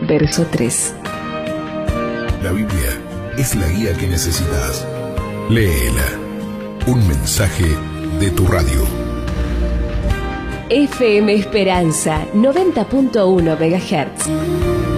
verso 3. La Biblia es la guía que necesitas. Léela. Un mensaje de tu radio. FM Esperanza 90.1 MHz.